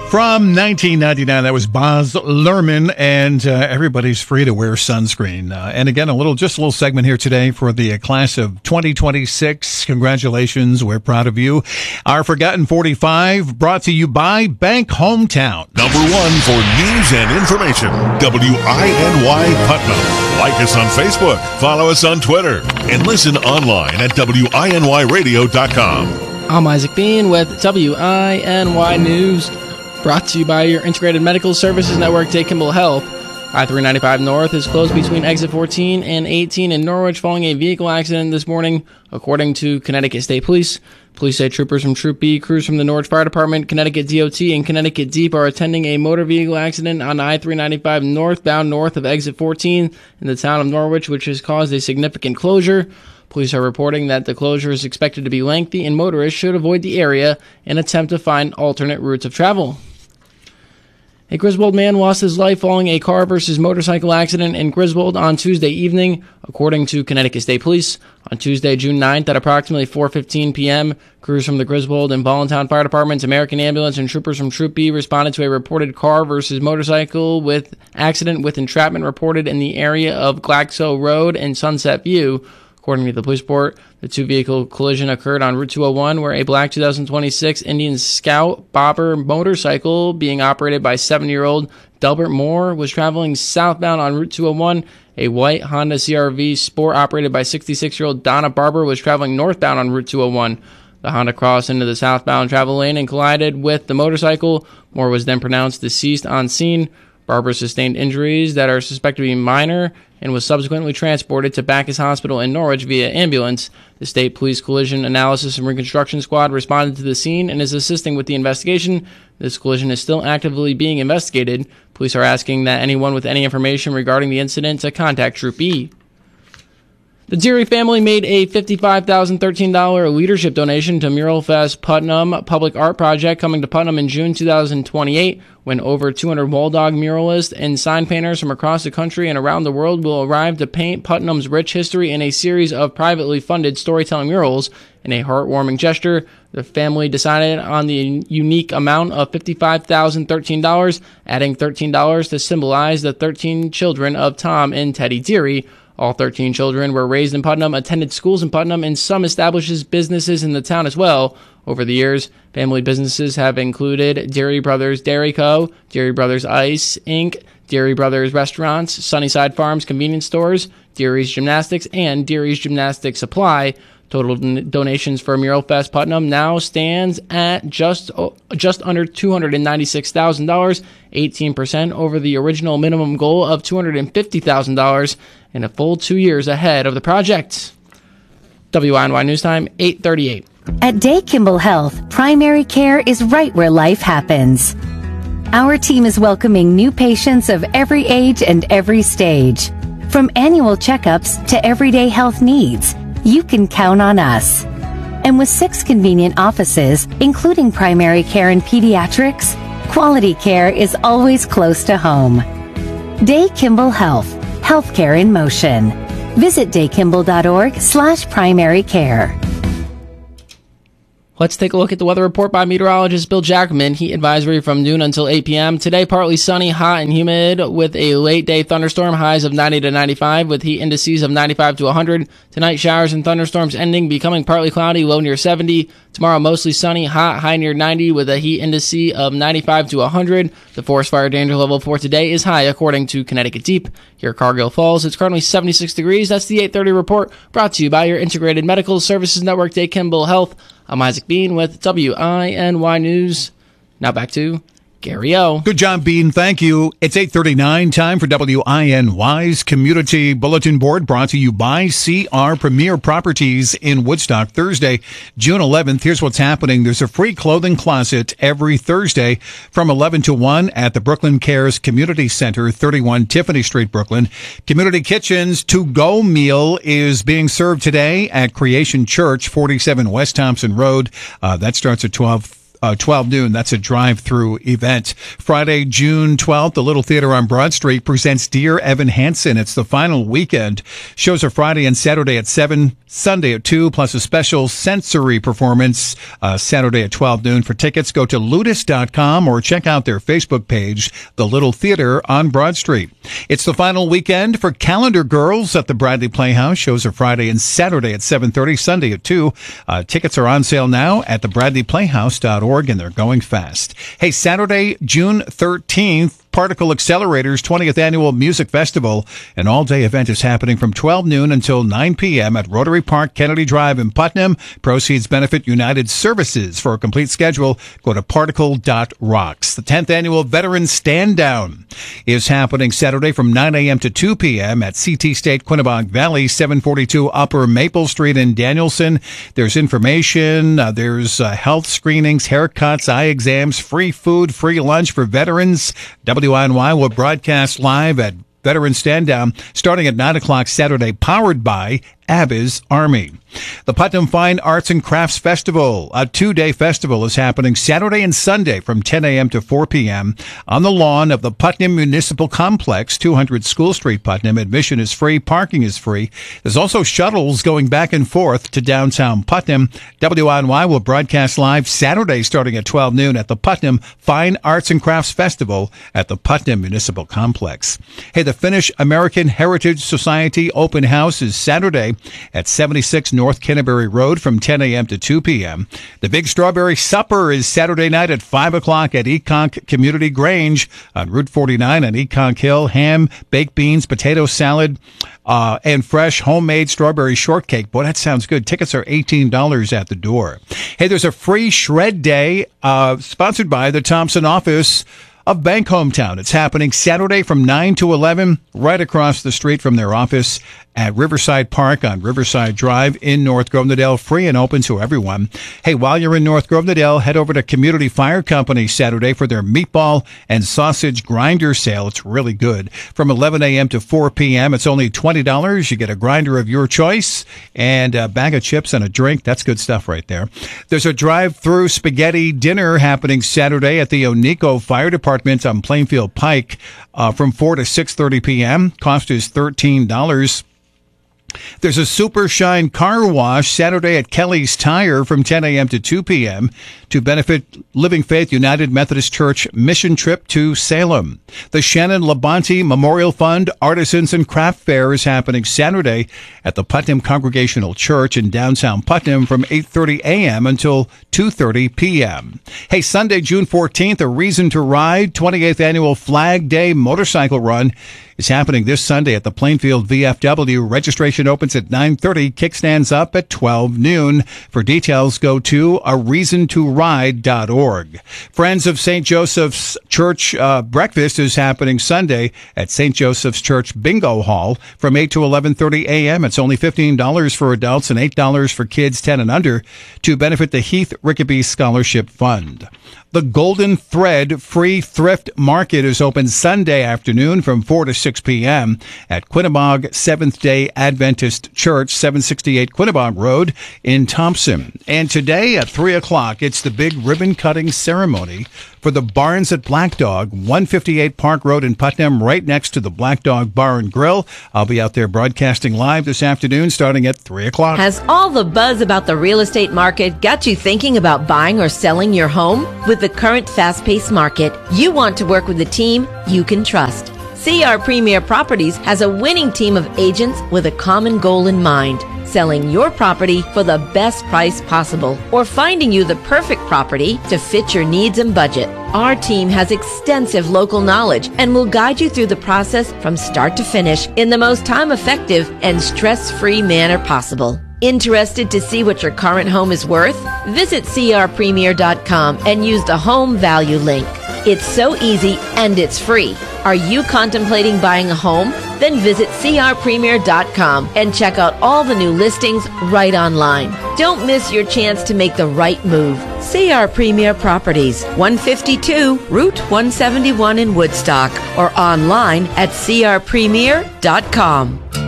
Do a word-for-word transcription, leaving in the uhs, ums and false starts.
From nineteen ninety-nine, that was Baz Luhrmann, and uh, everybody's free to wear sunscreen. Uh, and again, a little, just a little segment here today for the uh, class of twenty twenty-six. Congratulations. We're proud of you. Our Forgotten forty-five brought to you by Bank Hometown. Number one for news and information. W I N Y Putnam. Like us on Facebook, follow us on Twitter, and listen online at W I N Y radio dot com. I'm Isaac Bean with W I N Y News. Brought to you by your Integrated Medical Services Network, Day Kimball Health. I three ninety-five North is closed between exit fourteen and eighteen in Norwich following a vehicle accident this morning, according to Connecticut State Police. Police say troopers from Troop B, crews from the Norwich Fire Department, Connecticut D O T, and Connecticut Deep are attending a motor vehicle accident on I three ninety-five northbound north of exit fourteen in the town of Norwich, which has caused a significant closure. Police are reporting that the closure is expected to be lengthy and motorists should avoid the area and attempt to find alternate routes of travel. A Griswold man lost his life following a car versus motorcycle accident in Griswold on Tuesday evening, according to Connecticut State Police. On Tuesday, June ninth, at approximately four fifteen p.m., crews from the Griswold and Voluntown Fire Departments, American Ambulance, and troopers from Troop B responded to a reported car versus motorcycle with accident with entrapment reported in the area of Glaxo Road and Sunset View. According to the police report, the two-vehicle collision occurred on Route two oh one, where a black two thousand twenty-six Indian Scout Bobber motorcycle being operated by seventy-year-old Delbert Moore was traveling southbound on Route two oh one. A white Honda C R V Sport operated by sixty-six-year-old Donna Barber was traveling northbound on Route two oh one. The Honda crossed into the southbound travel lane and collided with the motorcycle. Moore was then pronounced deceased on scene. Barber sustained injuries that are suspected to be minor and was subsequently transported to Bacchus Hospital in Norwich via ambulance. The State Police Collision Analysis and Reconstruction Squad responded to the scene and is assisting with the investigation. This collision is still actively being investigated. Police are asking that anyone with any information regarding the incident to contact Troop E. The Deary family made a fifty-five thousand thirteen dollars leadership donation to Mural Fest Putnam Public Art Project coming to Putnam in June two thousand twenty-eight, when over two hundred wall dog muralists and sign painters from across the country and around the world will arrive to paint Putnam's rich history in a series of privately funded storytelling murals. In a heartwarming gesture, the family decided on the unique amount of fifty-five thousand thirteen dollars, adding thirteen dollars to symbolize the thirteen children of Tom and Teddy Deary. All thirteen children were raised in Putnam, attended schools in Putnam, and some established businesses in the town as well. Over the years, family businesses have included Deary Brothers Dairy Co., Deary Brothers Ice, Incorporated, Deary Brothers Restaurants, Sunnyside Farms Convenience Stores, Deary's Gymnastics, and Deary's Gymnastic Supply. Total don- donations for Mural Fest Putnam now stands at just oh, just under two hundred ninety-six thousand dollars, eighteen percent over the original minimum goal of two hundred fifty thousand dollars, and a full two years ahead of the project. W I N Y News Time, eight thirty-eight. At Day Kimball Health, primary care is right where life happens. Our team is welcoming new patients of every age and every stage. From annual checkups to everyday health needs, you can count on us. And with six convenient offices, including primary care and pediatrics, quality care is always close to home. Day Kimball Health, healthcare in motion. Visit daykimball.org slash primary care. Let's take a look at the weather report by meteorologist Bill Jackman. Heat advisory from noon until eight p.m. Today, partly sunny, hot, and humid with a late-day thunderstorm, highs of ninety to ninety-five with heat indices of ninety-five to one hundred. Tonight, showers and thunderstorms ending, becoming partly cloudy, low near seventy. Tomorrow, mostly sunny, hot, high near ninety with a heat indice of ninety-five to one hundred. The forest fire danger level for today is high, according to Connecticut Deep. Here at Cargill Falls, it's currently seventy-six degrees. That's the eight thirty report, brought to you by your Integrated Medical Services Network, Day Kimball Health. I'm Isaac Bean with W I N Y News. Now back to Gary O. Good job, Bean. Thank you. It's eight thirty-nine, time for W I N Y's Community Bulletin Board, brought to you by C R Premier Properties in Woodstock. Thursday, June eleventh, here's what's happening. There's a free clothing closet every Thursday from eleven to one at the Brooklyn Cares Community Center, thirty-one Tiffany Street, Brooklyn. Community Kitchen's to-go meal is being served today at Creation Church, forty-seven West Thompson Road. Uh, that starts at twelve uh, twelve noon. That's a drive-through event. Friday, June twelfth, the Little Theater on Broad Street presents Dear Evan Hansen. It's the final weekend. Shows are Friday and Saturday at seven, Sunday at two, plus a special sensory performance uh, Saturday at twelve noon. For tickets, go to ludus dot com or check out their Facebook page, The Little Theater on Broad Street. It's the final weekend for Calendar Girls at the Bradley Playhouse. Shows are Friday and Saturday at seven thirty, Sunday at two. Uh, tickets are on sale now at the bradley playhouse dot org, and they're going fast. Hey, Saturday, June thirteenth, Particle Accelerator's twentieth Annual Music Festival. An all-day event is happening from twelve noon until nine p.m. at Rotary Park, Kennedy Drive in Putnam. Proceeds benefit United Services. For a complete schedule, go to particle dot rocks. The tenth Annual Veterans Stand Down is happening Saturday from nine a.m. to two p.m. at C T State Quinnebog Valley, seven forty-two Upper Maple Street in Danielson. There's information, uh, there's uh, health screenings, haircuts, eye exams, free food, free lunch for veterans. W I N Y will broadcast live at Veteran Stand Down starting at nine o'clock Saturday, powered by Abba's Army. The Putnam Fine Arts and Crafts Festival, a two-day festival, is happening Saturday and Sunday from ten a.m. to four p.m. on the lawn of the Putnam Municipal Complex, two hundred School Street, Putnam. Admission is free. Parking is free. There's also shuttles going back and forth to downtown Putnam. W I N Y will broadcast live Saturday starting at twelve noon at the Putnam Fine Arts and Crafts Festival at the Putnam Municipal Complex. Hey, the Finnish American Heritage Society Open House is Saturday at seventy-six North Canterbury Road from ten a.m. to two p.m. The Big Strawberry Supper is Saturday night at five o'clock at Econk Community Grange on Route forty-nine on Econk Hill. Ham, baked beans, potato salad, uh, and fresh homemade strawberry shortcake. Boy, that sounds good. Tickets are eighteen dollars at the door. Hey, there's a free shred day uh, sponsored by the Thompson office of Bank Hometown. It's happening Saturday from nine to eleven, right across the street from their office at Riverside Park on Riverside Drive in North Grosvenor, free and open to everyone. Hey, while you're in North Grosvenor, head over to Community Fire Company Saturday for their meatball and sausage grinder sale. It's really good. From eleven a.m. to four p.m., it's only twenty dollars. You get a grinder of your choice and a bag of chips and a drink. That's good stuff right there. There's a drive-through spaghetti dinner happening Saturday at the Oneco Fire Department on Plainfield Pike uh, from four to six thirty p.m. Cost is thirteen dollars. There's a Super Shine car wash Saturday at Kelly's Tire from ten a.m. to two p.m. to benefit Living Faith United Methodist Church mission trip to Salem. The Shannon Labonte Memorial Fund Artisans and Craft Fair is happening Saturday at the Putnam Congregational Church in downtown Putnam from eight thirty a.m. until two thirty p.m. Hey, Sunday, June fourteenth, a Reason to Ride twenty-eighth Annual Flag Day Motorcycle Run is happening this Sunday at the Plainfield V F W. Registration opens at nine thirty. Kickstands up at twelve noon. For details, go to a reason to ride dot org. Friends of Saint Joseph's Church uh, breakfast is happening Sunday at Saint Joseph's Church Bingo Hall from eight to eleven thirty a.m. It's only fifteen dollars for adults and eight dollars for kids ten and under to benefit the Heath Rickeby Scholarship Fund. The Golden Thread Free Thrift Market is open Sunday afternoon from four to six p.m. at Quinnebog Seventh-day Adventist Church, seven sixty-eight Quinnebog Road in Thompson. And today at three o'clock, it's the big ribbon-cutting ceremony for the Barns at Black Dog, one fifty-eight Park Road in Putnam, right next to the Black Dog Bar and Grill. I'll be out there broadcasting live this afternoon starting at three o'clock. Has all the buzz about the real estate market got you thinking about buying or selling your home? With the current fast-paced market, you want to work with a team you can trust. C R Premier Properties has a winning team of agents with a common goal in mind: selling your property for the best price possible or finding you the perfect property to fit your needs and budget. Our team has extensive local knowledge and will guide you through the process from start to finish in the most time-effective and stress-free manner possible. Interested to see what your current home is worth? Visit C R premier dot com and use the home value link. It's so easy and it's free. Are you contemplating buying a home? Then visit C R premier dot com and check out all the new listings right online. Don't miss your chance to make the right move. C R Premier Properties, one fifty-two Route one seventy-one in Woodstock, or online at C R premier dot com.